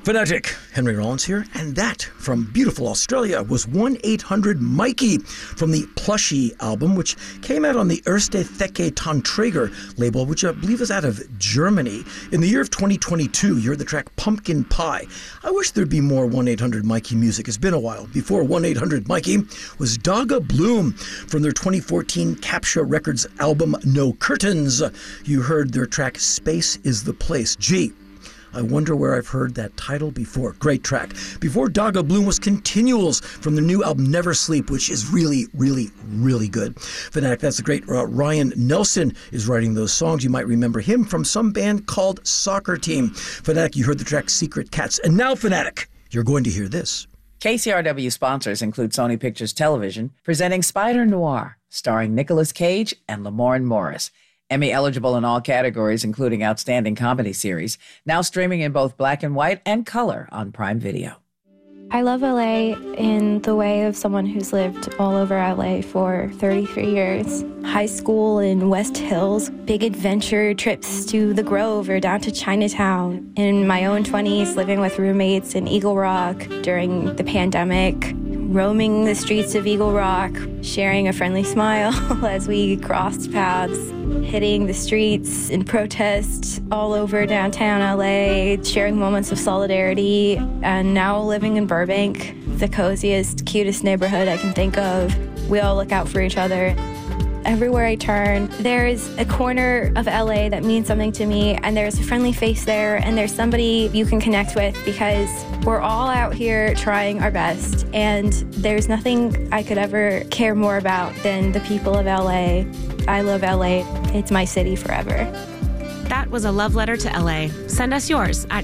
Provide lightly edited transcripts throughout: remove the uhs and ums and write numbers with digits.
Fanatic, Henry Rollins here, and that from beautiful Australia was 1-800-Mikey from the Plushie album, which came out on the Erste Theke Tonträger label, which I believe is out of Germany. In the year of 2022, you heard the track Pumpkin Pie. I wish there'd be more 1-800-Mikey music. It's been a while. Before 1-800-Mikey was Daga Bloom from their 2014 Capture Records album No Curtains. You heard their track Space is the Place. Gee, I wonder where I've heard that title before. Great track. Before Daga Bloom was Continuals from their new album Never Sleep, which is really, really, really good. Fanatic, that's the great Ryan Nelson is writing those songs. You might remember him from some band called Soccer Team. Fanatic, you heard the track Secret Cats. And now, Fanatic, you're going to hear this. KCRW sponsors include Sony Pictures Television, presenting Spider Noir, starring Nicolas Cage and Lamorne Morris. Emmy eligible in all categories, including Outstanding Comedy Series, now streaming in both black and white and color on Prime Video. I love LA in the way of someone who's lived all over LA for 33 years. High school in West Hills, big adventure trips to the Grove or down to Chinatown. In my own 20s, living with roommates in Eagle Rock during the pandemic, roaming the streets of Eagle Rock, sharing a friendly smile as we crossed paths, hitting the streets in protest all over downtown LA, sharing moments of solidarity, and now living in Burbank, the coziest, cutest neighborhood I can think of. We all look out for each other. Everywhere I turn, there's a corner of LA that means something to me, and there's a friendly face there, and there's somebody you can connect with, because we're all out here trying our best, and there's nothing I could ever care more about than the people of LA. I love LA. It's my city forever. That was a love letter to LA. Send us yours at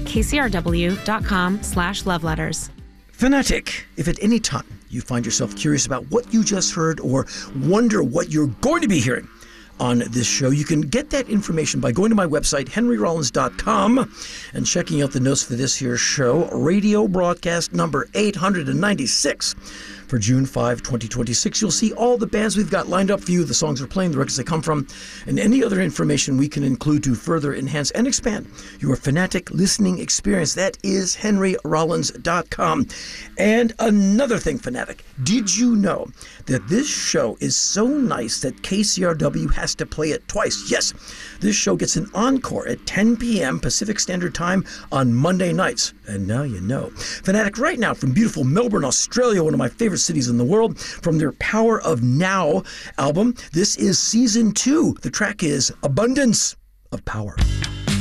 kcrw.com/loveletters. Fanatic, if at any time you find yourself curious about what you just heard or wonder what you're going to be hearing on this show, you can get that information by going to my website, henryrollins.com, and checking out the notes for this here show, radio broadcast number 896 for June 5, 2026. You'll see all the bands we've got lined up for you, the songs we're playing, the records they come from, and any other information we can include to further enhance and expand your Fanatic listening experience. That is henryrollins.com. And another thing, Fanatic, did you know that this show is so nice that KCRW has to play it twice? Yes, this show gets an encore at 10 p.m. Pacific Standard Time on Monday nights. And now you know. Fanatic, right now from beautiful Melbourne, Australia, one of my favorite cities in the world, from their Power of Now album. This is Season 2. The track is Abundance of Power.